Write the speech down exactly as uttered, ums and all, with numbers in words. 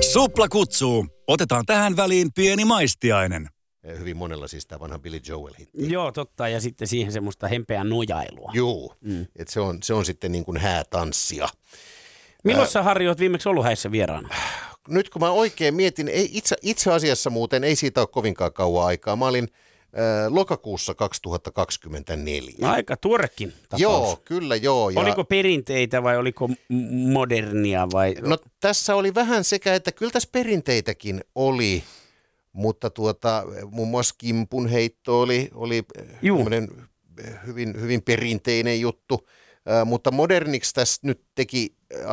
Supla kutsuu. Otetaan tähän väliin pieni maistiainen. Hyvin monella siis tämä vanha Billy Joel-hitti. Joo, totta. Ja sitten siihen semmoista hempeää nojailua. Joo, mm. että se on, se on sitten niin kuin häätanssia. Milloin sä, Harri, oot viimeksi ollut häissä vieraana? Nyt kun mä oikein mietin, ei, itse, itse asiassa muuten ei siitä ole kovinkaan kauan aikaa. Mä olin äh, lokakuussa kaksituhattakaksikymmentäneljä. Aika tuorekin tapaus. Joo, kyllä joo. Ja oliko perinteitä vai oliko modernia vai? No tässä oli vähän sekä, että kyllä tässä perinteitäkin oli, mutta tuota, muun muassa kimpun heitto oli, oli hyvin, hyvin perinteinen juttu, äh, mutta moderniksi tässä nyt teki